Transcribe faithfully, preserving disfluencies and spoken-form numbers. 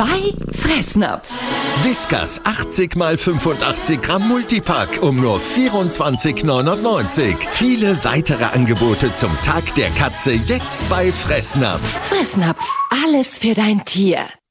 bei Fressnapf. Whiskas achtzig mal fünfundachtzig Gramm Multipack um nur vierundzwanzig neunundneunzig. Viele weitere Angebote zum Tag der Katze jetzt bei Fressnapf. Fressnapf, alles für dein Tier.